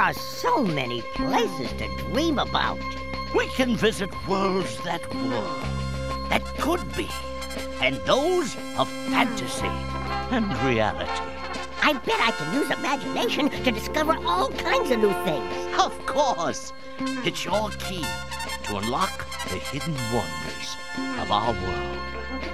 are so many places to dream about. We can visit worlds that were, that could be, and those of fantasy and reality. I bet I can use imagination to discover all kinds of new things. Of course! It's your key to unlock the hidden wonders of our world.